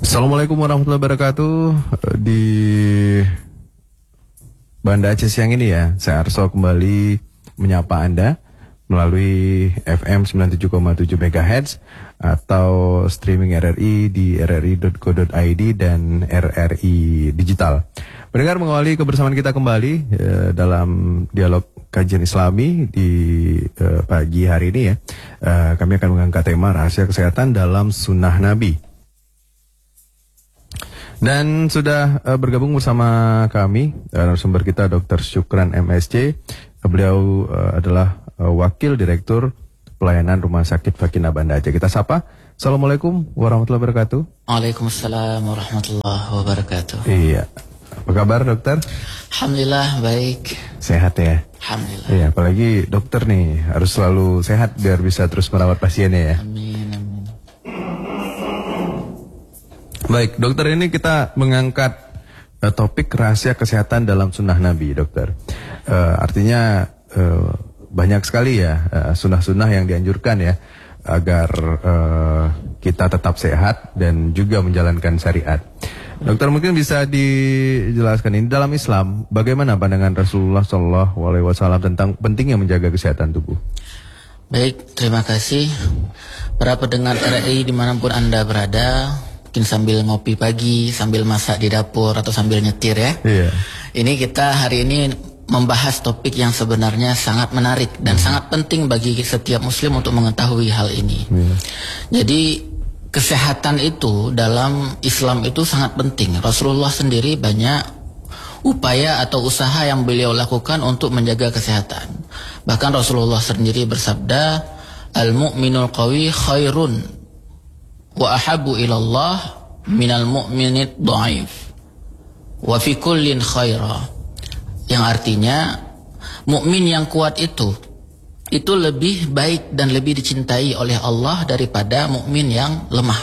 Assalamualaikum warahmatullahi wabarakatuh. Di Banda Aceh siang ini ya, saya Arso kembali menyapa Anda melalui FM 97,7 MHz atau streaming RRI di rri.co.id dan RRI Digital. Mendengar mengawali kebersamaan kita kembali dalam dialog kajian Islami di pagi hari ini ya. Kami akan mengangkat tema rahasia kesehatan dalam sunnah Nabi. Dan sudah bergabung bersama kami narasumber kita Dr. Syukran MSc. Beliau adalah Wakil Direktur Pelayanan Rumah Sakit Vakina Banda Aceh. Kita sapa. Assalamualaikum warahmatullahi wabarakatuh. Waalaikumsalam warahmatullahi wabarakatuh. Iya. Apa kabar dokter? Alhamdulillah baik. Sehat ya? Alhamdulillah. Iya, apalagi dokter nih harus selalu sehat biar bisa terus merawat pasiennya ya. Amin, amin. Baik, dokter, ini kita mengangkat topik rahasia kesehatan dalam sunnah Nabi, dokter. Artinya banyak sekali ya sunnah-sunnah yang dianjurkan ya agar kita tetap sehat dan juga menjalankan syariat. Dokter, mungkin bisa dijelaskan ini dalam Islam bagaimana pandangan Rasulullah SAW tentang pentingnya menjaga kesehatan tubuh? Baik, terima kasih. Para pendengar RRI dimanapun Anda berada, mungkin sambil ngopi pagi, sambil masak di dapur atau sambil nyetir ya. Iya. Ini kita hari ini membahas topik yang sebenarnya sangat menarik dan sangat penting bagi setiap muslim untuk mengetahui hal ini. Jadi kesehatan itu dalam Islam itu sangat penting. Rasulullah sendiri banyak upaya atau usaha yang beliau lakukan untuk menjaga kesehatan. Bahkan Rasulullah sendiri bersabda, "Al-mu'minul qawi khairun wa ahabu ilallah minal mu'minid dha'if wa fi kullin khaira." Yang artinya mukmin yang kuat itu lebih baik dan lebih dicintai oleh Allah daripada mukmin yang lemah.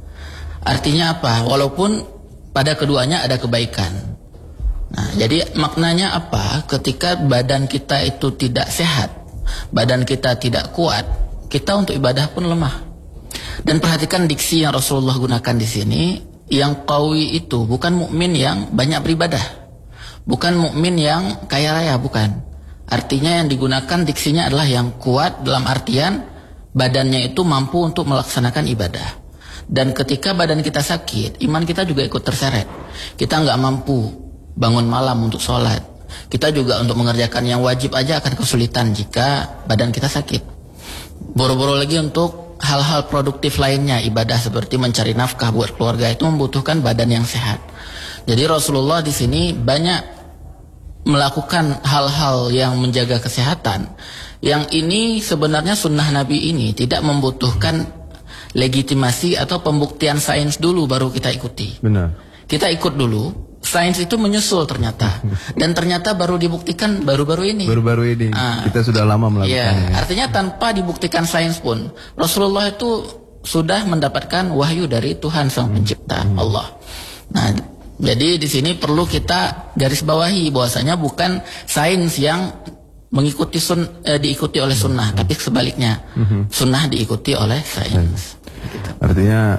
Artinya apa? Walaupun pada keduanya ada kebaikan. Nah, jadi maknanya apa? Ketika badan kita itu tidak sehat, badan kita tidak kuat, kita untuk ibadah pun lemah. Dan perhatikan diksi yang Rasulullah gunakan di sini, yang qawi itu bukan mukmin yang banyak beribadah, bukan mukmin yang kaya raya, bukan. Artinya yang digunakan diksinya adalah yang kuat dalam artian badannya itu mampu untuk melaksanakan ibadah. Dan ketika badan kita sakit, iman kita juga ikut terseret. Kita nggak mampu bangun malam untuk sholat. Kita juga untuk mengerjakan yang wajib aja akan kesulitan jika badan kita sakit. Boro-boro lagi untuk hal-hal produktif lainnya, ibadah seperti mencari nafkah buat keluarga itu membutuhkan badan yang sehat. Jadi Rasulullah di sini banyak melakukan hal-hal yang menjaga kesehatan. Yang ini sebenarnya sunnah Nabi ini tidak membutuhkan legitimasi atau pembuktian sains dulu baru kita ikuti. Benar. Kita ikut dulu. Sains itu menyusul ternyata. Dan ternyata baru dibuktikan baru-baru ini. Baru-baru ini. Kita sudah lama melakukannya. Ya, artinya tanpa dibuktikan sains pun Rasulullah itu sudah mendapatkan wahyu dari Tuhan Sang Pencipta Allah. Nah, jadi di sini perlu kita garis bawahi bahwasanya bukan sains yang mengikuti diikuti oleh sunnah, tapi sebaliknya. Sunnah diikuti oleh sains. Artinya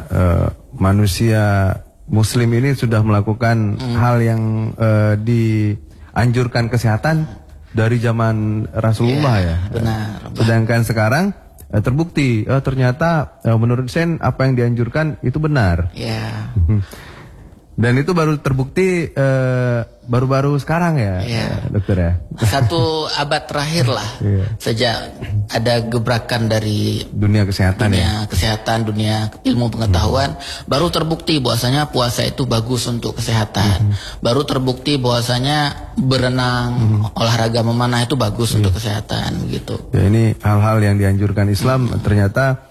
manusia Muslim ini sudah melakukan hal yang dianjurkan kesehatan dari zaman Rasulullah ya. Benar. Sedangkan sekarang terbukti ternyata menurut sains apa yang dianjurkan itu benar. Ya. Dan itu baru terbukti baru-baru sekarang ya, dokter ya. 1 abad terakhir lah, sejak ada gebrakan dari dunia kesehatan, dunia ilmu pengetahuan, baru terbukti bahwasanya puasa itu bagus untuk kesehatan. Baru terbukti bahwasanya berenang, olahraga memanah itu bagus untuk kesehatan, begitu. Ya, ini hal-hal yang dianjurkan Islam ternyata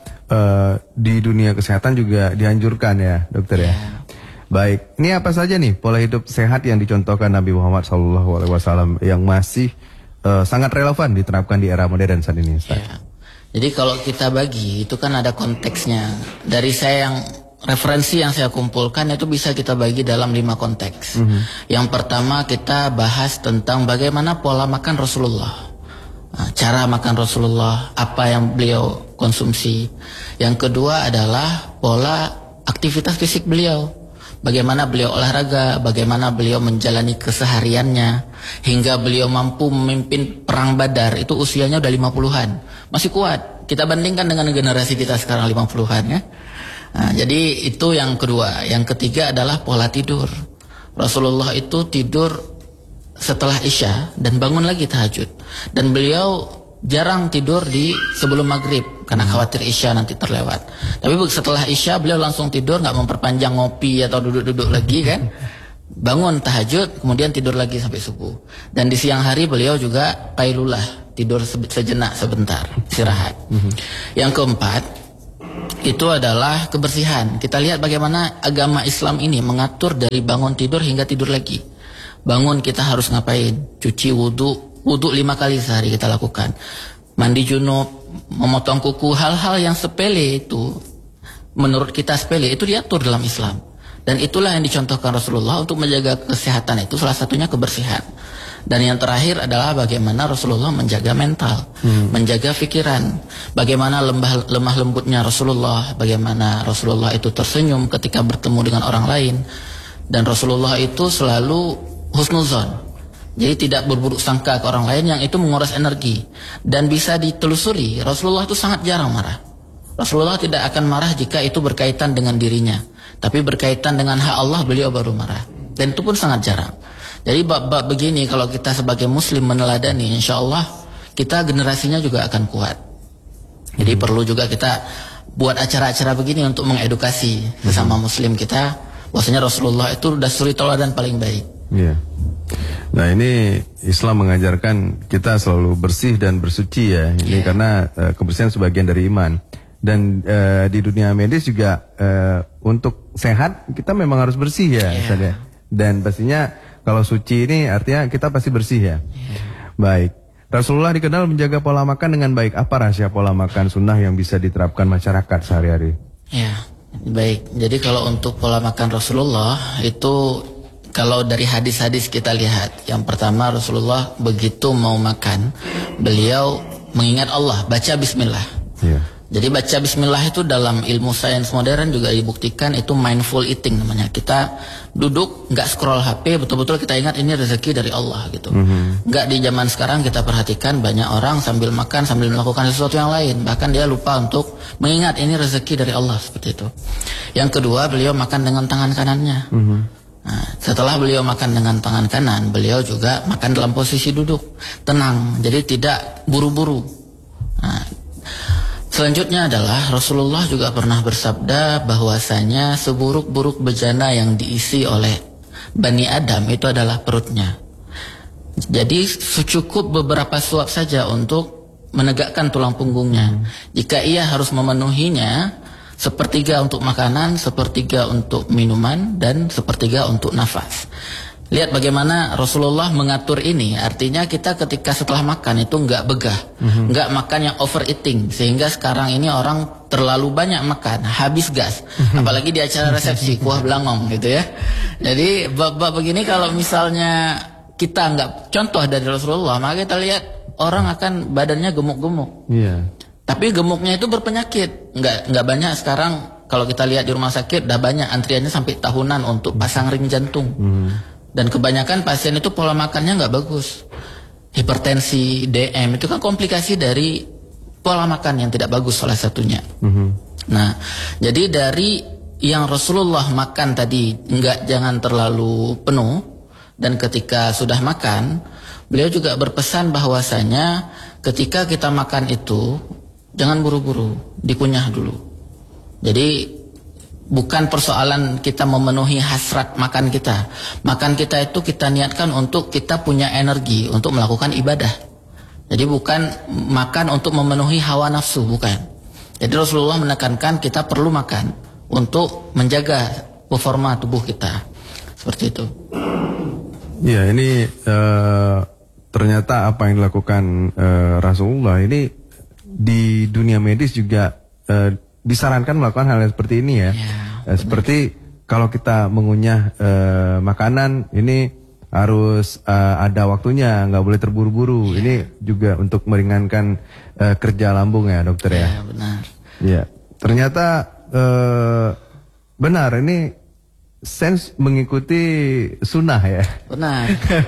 di dunia kesehatan juga dianjurkan ya, dokter ya. Baik, ini apa saja nih pola hidup sehat yang dicontohkan Nabi Muhammad SAW yang masih sangat relevan diterapkan di era modern saat ini, Ustaz? Ya. Jadi kalau kita bagi, itu kan ada konteksnya. Dari saya yang referensi yang saya kumpulkan itu bisa kita bagi dalam 5 konteks. Yang pertama kita bahas tentang bagaimana pola makan Rasulullah. Cara makan Rasulullah, apa yang beliau konsumsi. Yang kedua adalah pola aktivitas fisik beliau. bagaimana beliau olahraga, bagaimana beliau menjalani kesehariannya, hingga beliau mampu memimpin perang Badar, itu usianya udah 50-an. Masih kuat. Kita bandingkan dengan generasi kita sekarang 50-an ya. Nah, jadi itu yang kedua. Yang ketiga adalah pola tidur. Rasulullah itu tidur setelah Isya dan bangun lagi tahajud. Dan beliau jarang tidur di sebelum maghrib karena khawatir Isya nanti terlewat. Tapi setelah Isya beliau langsung tidur, nggak memperpanjang ngopi atau duduk-duduk lagi kan. Bangun tahajud, kemudian tidur lagi sampai subuh. Dan di siang hari beliau juga qailulah, tidur sejenak sebentar, istirahat. Yang keempat itu adalah kebersihan. Kita lihat bagaimana agama Islam ini mengatur dari bangun tidur hingga tidur lagi. Bangun kita harus ngapain? Cuci wudhu 5 kali sehari kita lakukan. Mandi junub, memotong kuku, hal-hal yang sepele itu menurut kita sepele itu diatur dalam Islam. Dan itulah yang dicontohkan Rasulullah untuk menjaga kesehatan, itu salah satunya kebersihan. Dan yang terakhir adalah bagaimana Rasulullah menjaga mental, menjaga pikiran, bagaimana lemah lembutnya Rasulullah, bagaimana Rasulullah itu tersenyum ketika bertemu dengan orang lain. Dan Rasulullah itu selalu husnuzon. Jadi tidak berburuk sangka ke orang lain, yang itu menguras energi. Dan bisa ditelusuri, Rasulullah itu sangat jarang marah. Rasulullah tidak akan marah jika itu berkaitan dengan dirinya. Tapi berkaitan dengan hak Allah, beliau baru marah. Dan itu pun sangat jarang. Jadi bab-bab begini kalau kita sebagai muslim meneladani, insya Allah kita generasinya juga akan kuat. Jadi perlu juga kita buat acara-acara begini untuk mengedukasi sesama muslim kita. Bahwasanya Rasulullah itu sudah suri teladan paling baik. Iya. Nah ini Islam mengajarkan kita selalu bersih dan bersuci ya. Ini karena kebersihan sebagian dari iman. Dan di dunia medis juga untuk sehat kita memang harus bersih ya, Ustaz ya. Dan pastinya kalau suci ini artinya kita pasti bersih ya. Baik. Rasulullah dikenal menjaga pola makan dengan baik. Apa rahasia pola makan sunnah yang bisa diterapkan masyarakat sehari-hari? Ya, baik. Jadi kalau untuk pola makan Rasulullah itu, kalau dari hadis-hadis kita lihat, yang pertama Rasulullah begitu mau makan, beliau mengingat Allah, baca bismillah. Iya. Jadi baca bismillah itu dalam ilmu sains modern juga dibuktikan itu mindful eating namanya. Kita duduk nggak scroll HP, betul-betul kita ingat ini rezeki dari Allah gitu. Nggak di zaman sekarang kita perhatikan banyak orang sambil makan sambil melakukan sesuatu yang lain, bahkan dia lupa untuk mengingat ini rezeki dari Allah, seperti itu. Yang kedua, beliau makan dengan tangan kanannya. Nah, setelah beliau makan dengan tangan kanan, beliau juga makan dalam posisi duduk, tenang, jadi tidak buru-buru. Nah, selanjutnya adalah Rasulullah juga pernah bersabda bahwasanya seburuk-buruk bejana yang diisi oleh Bani Adam itu adalah perutnya. Jadi cukup beberapa suap saja untuk menegakkan tulang punggungnya. Jika ia harus memenuhinya, sepertiga untuk makanan, sepertiga untuk minuman, dan sepertiga untuk nafas. Lihat bagaimana Rasulullah mengatur ini. Artinya kita ketika setelah makan itu nggak begah, nggak makan yang overeating, sehingga sekarang ini orang terlalu banyak makan, habis gas. Apalagi di acara resepsi, kuah belangong gitu ya. Jadi bab-bab begini kalau misalnya kita nggak contoh dari Rasulullah, maka kita lihat orang akan badannya gemuk-gemuk. Tapi gemuknya itu berpenyakit. Nggak banyak sekarang. Kalau kita lihat di rumah sakit, dah banyak antriannya sampai tahunan untuk pasang ring jantung. Dan kebanyakan pasien itu pola makannya nggak bagus. Hipertensi, DM itu kan komplikasi dari pola makan yang tidak bagus salah satunya. Nah, jadi dari yang Rasulullah makan tadi jangan terlalu penuh, dan ketika sudah makan, beliau juga berpesan bahwasanya ketika kita makan itu jangan buru-buru, dikunyah dulu. Jadi bukan persoalan kita memenuhi hasrat makan kita. Makan kita itu kita niatkan untuk kita punya energi untuk melakukan ibadah. Jadi bukan makan untuk memenuhi hawa nafsu, bukan. Jadi Rasulullah menekankan kita perlu makan untuk menjaga performa tubuh kita. Seperti itu. Ya, ini ternyata apa yang dilakukan Rasulullah ini di dunia medis juga disarankan melakukan hal yang seperti ini ya. Seperti kalau kita mengunyah makanan ini harus ada waktunya, nggak boleh terburu-buru. Ini juga untuk meringankan kerja lambung ya, dokter ya. Ya, benar. Ya, ternyata benar ini sense mengikuti sunnah ya. Benar.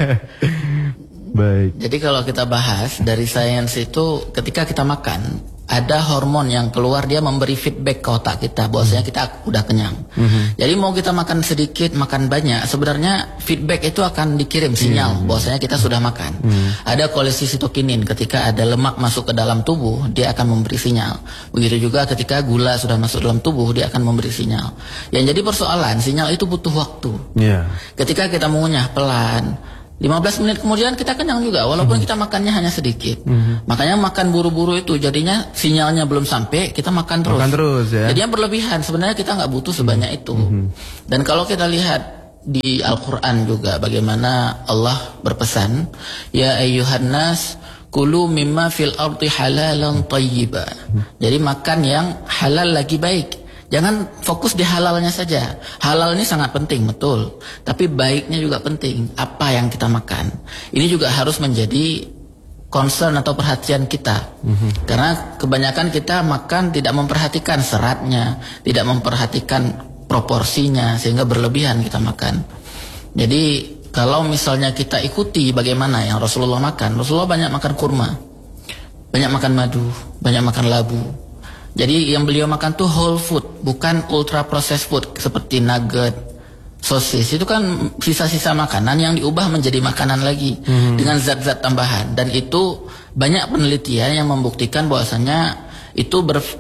Baik. Jadi kalau kita bahas dari sains itu, ketika kita makan ada hormon yang keluar, dia memberi feedback ke otak kita bahwasanya kita udah kenyang. Jadi mau kita makan sedikit, makan banyak, sebenarnya feedback itu akan dikirim sinyal bahwasanya kita sudah makan. Ada kolesisitokinin, ketika ada lemak masuk ke dalam tubuh, dia akan memberi sinyal. Begitu juga ketika gula sudah masuk dalam tubuh, dia akan memberi sinyal. Yang jadi persoalan, sinyal itu butuh waktu. Ketika kita mengunyah pelan, 15 menit kemudian kita kenyang juga, walaupun kita makannya hanya sedikit. Makanya makan buru-buru itu jadinya sinyalnya belum sampai, kita makan terus. Makan terus ya. Jadinya berlebihan, sebenarnya kita nggak butuh sebanyak itu. Dan kalau kita lihat di Al-Quran juga bagaimana Allah berpesan, ya ayyuhan nas kulu mimma fil ardi halalan thayyiba. Jadi makan yang halal lagi baik. Jangan fokus di halalnya saja. Halal ini sangat penting, betul. Tapi baiknya juga penting. Apa yang kita makan. Ini juga harus menjadi concern atau perhatian kita. Karena kebanyakan kita makan tidak memperhatikan seratnya, tidak memperhatikan proporsinya, sehingga berlebihan kita makan. Jadi kalau misalnya kita ikuti bagaimana yang Rasulullah makan. Rasulullah banyak makan kurma, banyak makan madu, banyak makan labu. Jadi yang beliau makan tuh whole food, bukan ultra processed food seperti nugget, sosis. Itu kan sisa-sisa makanan yang diubah menjadi makanan lagi dengan zat-zat tambahan. Dan itu banyak penelitian yang membuktikan bahwasanya itu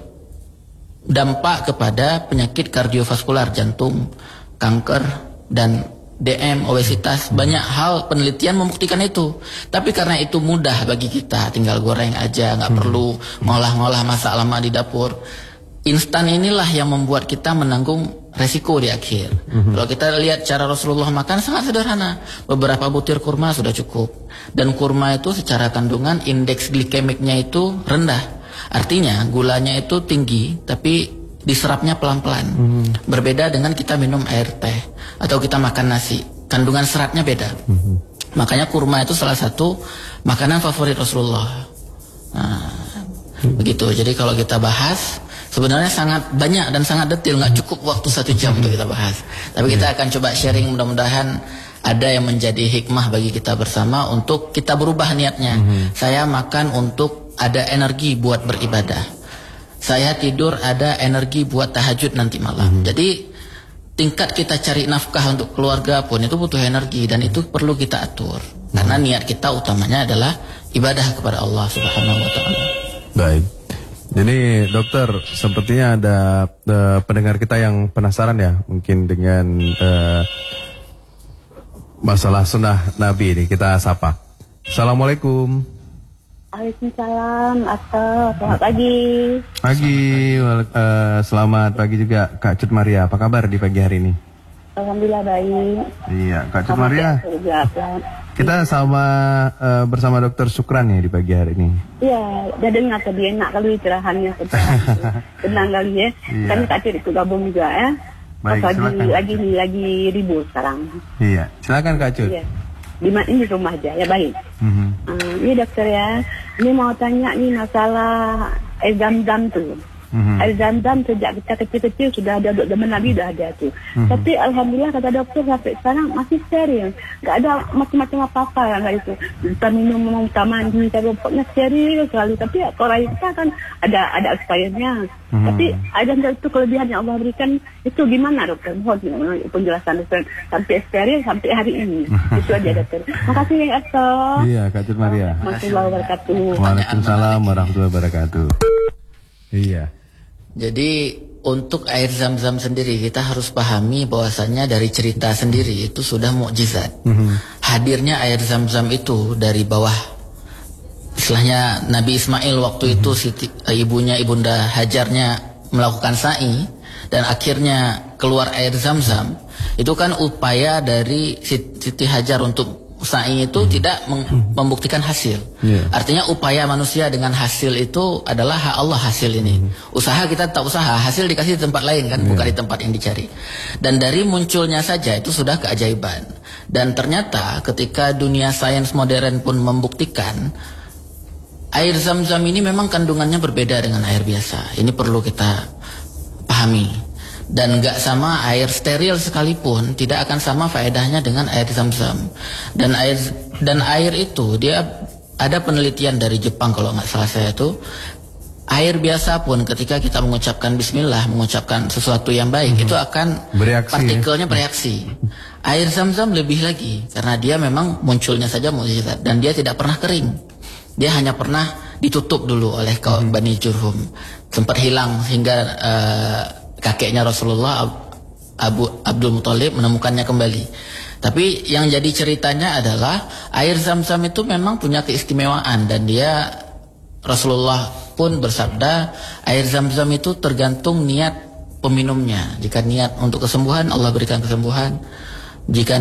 berdampak kepada penyakit kardiovaskular, jantung, kanker, dan DM, obesitas. Banyak hal penelitian membuktikan itu. Tapi karena itu mudah bagi kita, tinggal goreng aja, nggak perlu ngolah-ngolah, masak lama di dapur. Instan inilah yang membuat kita menanggung resiko di akhir. Kalau kita lihat cara Rasulullah makan sangat sederhana. Beberapa butir kurma sudah cukup. Dan kurma itu secara kandungan indeks glikemiknya itu rendah. Artinya gulanya itu tinggi, tapi diserapnya pelan-pelan. Berbeda dengan kita minum air teh atau kita makan nasi, kandungan seratnya beda. Makanya kurma itu salah satu makanan favorit Rasulullah. Nah, begitu. Jadi kalau kita bahas, sebenarnya sangat banyak dan sangat detail, nggak cukup waktu 1 jam untuk kita bahas. Tapi kita akan coba sharing, mudah-mudahan ada yang menjadi hikmah bagi kita bersama untuk kita berubah niatnya. Saya makan untuk ada energi buat beribadah. Saya tidur ada energi buat tahajud nanti malam. Jadi tingkat kita cari nafkah untuk keluarga pun itu butuh energi, dan itu perlu kita atur. Karena niat kita utamanya adalah ibadah kepada Allah Subhanahu wa taala. Baik. Jadi dokter, sepertinya ada pendengar kita yang penasaran ya, mungkin dengan masalah sunnah Nabi ini. Kita sapa. Assalamualaikum. Waalaikumsalam, selamat pagi. Selamat pagi juga Kak Cut Maria. Apa kabar di pagi hari ini? Alhamdulillah baik. Iya, Kak Cut Maria. Kita bersama Dokter Sukran ya di pagi hari ini. Iya, udah dengar tadi enak kali cerahannya. Tenang kali ya. Kami Kak Cut ikut gabung juga ya. Baik, silakan. Lagi ribut sekarang. Iya, silakan Kak Cut. Iya. Di rumah aja ya, baik. Ini dokter ya, ini mau tanya nih masalah air zam-zam tuh. Air zam-zam sejak kita kecil-kecil sudah ada, zaman Nabi sudah ada tuh. Tapi alhamdulillah kata dokter sampai sekarang masih steril, nggak ada macam-macam apa-apa yang kayak itu. Kita minum, kita mandi, kita pokoknya steril selalu. Tapi kalau air kita kan ada expirednya. Tapi ada itu kelebihan yang Allah berikan, itu gimana dokter? Mohon penjelasan dokter sampai steril sampai hari ini. Itu aja dokter. Makasih ya dokter. Iya, Kak Cut Maria. Warahmatullahi wabarakatuh. Waalaikumsalam warahmatullahi wabarakatuh. Iya. Jadi untuk air zam-zam sendiri kita harus pahami bahwasannya dari cerita sendiri itu sudah mukjizat. Hadirnya air zam-zam itu dari bawah, istilahnya Nabi Ismail waktu itu ibunya Ibunda Hajarnya melakukan sa'i dan akhirnya keluar air zam-zam. Itu kan upaya dari Siti Hajar untuk sa'i itu tidak membuktikan hasil. Artinya upaya manusia dengan hasil itu adalah hak Allah hasil ini. Usaha kita tak usaha, hasil dikasih di tempat lain kan, bukan di tempat yang dicari. Dan dari munculnya saja itu sudah keajaiban. Dan ternyata ketika dunia sains modern pun membuktikan air zam-zam ini memang kandungannya berbeda dengan air biasa. Ini perlu kita pahami. Dan nggak sama air steril sekalipun tidak akan sama faedahnya dengan air Zam-Zam. Dan air itu dia ada penelitian dari Jepang kalau nggak salah saya itu, air biasa pun ketika kita mengucapkan bismillah, mengucapkan sesuatu yang baik, itu akan bereaksi, partikelnya bereaksi. Air Zam-Zam lebih lagi karena dia memang munculnya saja mukjizat dan dia tidak pernah kering. Dia hanya pernah ditutup dulu oleh kaum Bani Jurhum, sempat hilang hingga kakeknya Rasulullah Abdul Muthalib menemukannya kembali. Tapi yang jadi ceritanya adalah air Zam-Zam itu memang punya keistimewaan, dan dia Rasulullah pun bersabda air Zam-Zam itu tergantung niat peminumnya. Jika niat untuk kesembuhan, Allah berikan kesembuhan. Jika